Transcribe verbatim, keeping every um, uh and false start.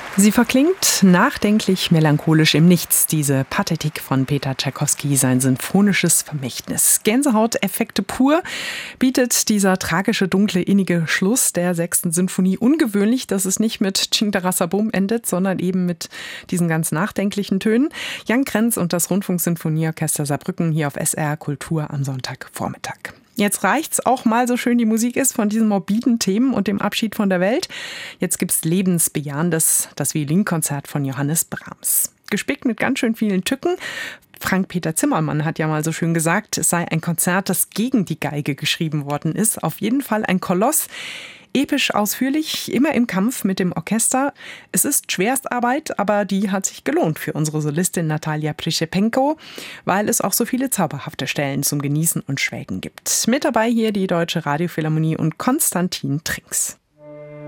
Sie verklingt nachdenklich, melancholisch im Nichts, diese Pathetik von Peter Tschaikowski, sein sinfonisches Vermächtnis. Gänsehauteffekte pur bietet dieser tragische, dunkle, innige Schluss der sechsten Sinfonie. Ungewöhnlich, dass es nicht mit Tsching-Darassa-Bum endet, sondern eben mit diesen ganz nachdenklichen Tönen. Jan Krenz und das Rundfunksinfonieorchester Saarbrücken hier auf S R Kultur am Sonntagvormittag. Jetzt reicht's auch mal, so schön die Musik ist, von diesen morbiden Themen und dem Abschied von der Welt. Jetzt gibt's Lebensbejahendes, das Violinkonzert von Johannes Brahms. Gespickt mit ganz schön vielen Tücken. Frank-Peter Zimmermann hat ja mal so schön gesagt, es sei ein Konzert, das gegen die Geige geschrieben worden ist. Auf jeden Fall ein Koloss. Episch ausführlich, immer im Kampf mit dem Orchester. Es ist Schwerstarbeit, aber die hat sich gelohnt für unsere Solistin Natalia Przyschepenko, weil es auch so viele zauberhafte Stellen zum Genießen und Schwelgen gibt. Mit dabei hier die Deutsche Radiophilharmonie und Konstantin Trinks.